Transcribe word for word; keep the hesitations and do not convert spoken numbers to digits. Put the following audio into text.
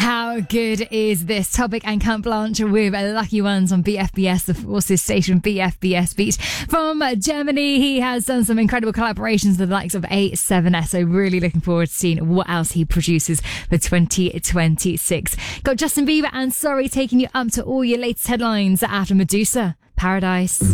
How good is this? Topic and Camp Blanche with Lucky Ones on B F B S, the Forces station B F B S Beat. From Germany, he has done some incredible collaborations with the likes of A seven S, so really looking forward to seeing what else he produces for twenty twenty-six. Got Justin Bieber and Sorry taking you up to all your latest headlines after Medusa, Paradise.